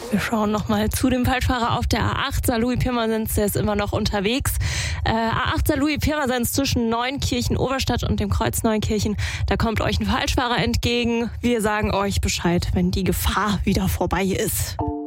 Wir schauen nochmal zu dem Falschfahrer auf der A8. Saarlouis-Pirmasens, der ist immer noch unterwegs. A8 Saarlouis-Pirmasens zwischen Neunkirchen-Oberstadt und dem Kreuz Neunkirchen. Da kommt euch ein Falschfahrer entgegen. Wir sagen euch Bescheid, wenn die Gefahr wieder vorbei ist.